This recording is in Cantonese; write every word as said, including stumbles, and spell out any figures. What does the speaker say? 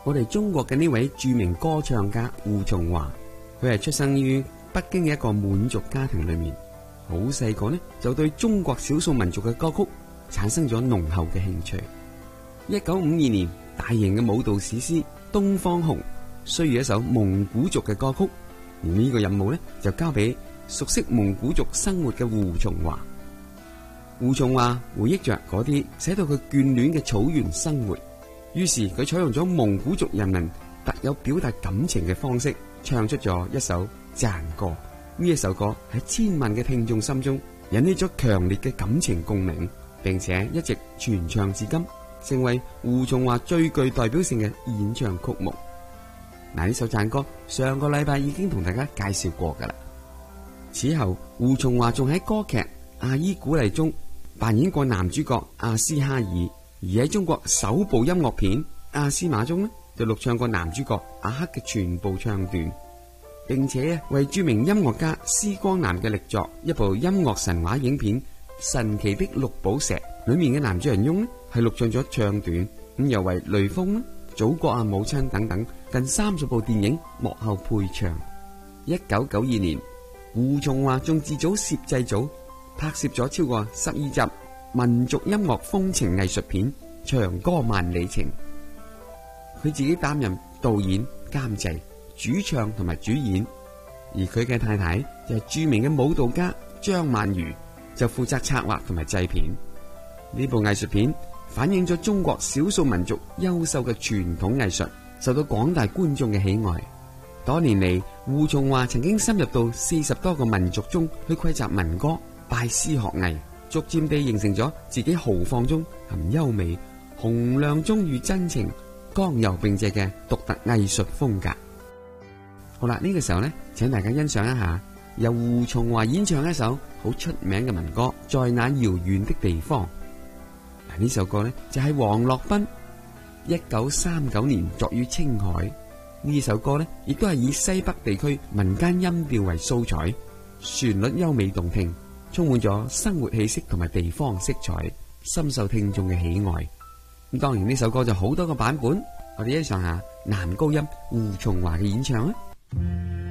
我哋中國嘅呢位著名歌唱家胡松華，佢係出生於北京嘅一個滿族家庭裏面，好細個呢就對中國少數民族嘅歌曲產生咗濃厚嘅興趣。一九五二年，大型嘅舞蹈史詩《東方紅》需要一首蒙古族嘅歌曲，而呢個任務呢就交俾熟悉蒙古族生活嘅胡松華。胡松華回憶着嗰啲寫到佢眷戀嘅草原生活，於是佢採用咗蒙古族人民特有表達感情嘅方式，唱出咗一首讚歌。呢一首歌喺千萬嘅聽眾心中引起咗強烈嘅感情共鳴，並且一直傳唱至今，成為胡松華最具代表性嘅演唱曲目。嗱，呢首讚歌上個禮拜已經同大家介紹過噶啦。此後胡松華仲喺歌劇《阿依古麗》中扮演過男主角阿斯哈爾，而喺中國首部音樂片《阿斯瑪》中呢就錄唱過男主角阿克嘅全部唱段，並且為著名音樂家施光南嘅力作一部音樂神話影片《神奇的綠寶石》裏面嘅男主人翁呢係錄唱咗唱段，咁又為雷鋒啦、祖國啊、母親等等近三十部電影幕後配唱。一九九二年，胡松華仲自組攝製組拍攝咗超過十二集民族音樂風情藝術片《長歌萬里情》，佢自己擔任導演、監製、主唱同埋主演，而佢嘅太太就係著名嘅舞蹈家張曼如，就負責策劃同埋製片。呢部藝術片反映咗中國少數民族優秀嘅傳統藝術，受到廣大觀眾嘅喜愛。多年嚟，胡松華曾經深入到四十多個民族中去窺集民歌、拜師學藝，逐漸地形成咗自己豪放中含優美、洪亮中寓真情、剛柔並濟嘅獨特藝術風格。好啦，呢、這個時候呢，請大家欣賞一下由胡松華演唱一首好出名嘅民歌《在那遙遠的地方》。嗱，呢首歌呢，就係王洛賓一九三九年作於青海。呢首歌呢，亦都係以西北地區民間音調為素材，旋律優美動聽，充滿咗生活氣息同埋地方色彩，深受聽眾嘅喜愛。咁當然呢首歌就好多個版本，我哋一齊下男高音胡松華嘅演唱啦。